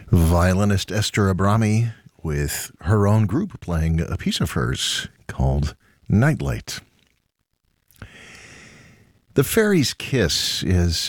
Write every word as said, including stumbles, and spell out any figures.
Violinist Esther Abrami with her own group playing a piece of hers called Nightlight. The Fairy's Kiss is